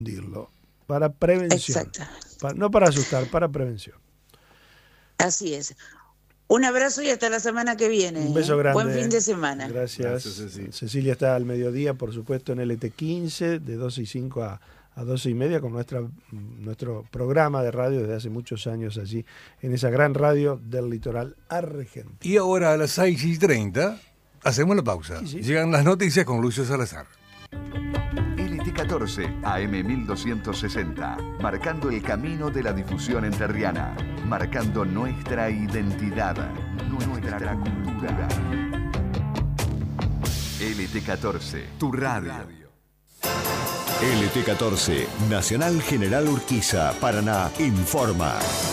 Dirlo. Para prevención. Exacto. No para asustar, para prevención. Así es. Un abrazo y hasta la semana que viene. Un beso grande. Buen fin de semana. Gracias Cecilia está al mediodía, por supuesto, en LT15, de 12 y 5 a 12 y media, con nuestro programa de radio desde hace muchos años allí, en esa gran radio del litoral argentino. Y ahora a las 6:30 hacemos la pausa. Sí. Llegan las noticias con Lucio Salazar. LT14, AM 1260, marcando el camino de la difusión entrerriana, marcando nuestra identidad, nuestra cultura. LT14, tu radio. LT14, Nacional General Urquiza, Paraná, informa.